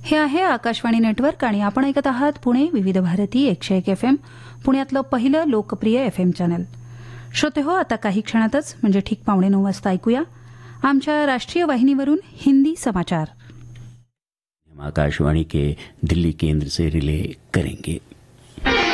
हे आहे आकाशवाणी नेटवर्क आणि आपण ऐकत आहात पुणे विविध भारती 101 FM, पुण्यातलं पहिलं लोकप्रिय FM चॅनल. श्रोते हो, आता काही क्षणातच म्हणजे ठीक 8:45 वाजता ऐकूया आमच्या राष्ट्रीय वाहिनीवरून हिंदी समाचार. हम आकाशवाणी के दिल्ली केंद्र से रिले करेंगे.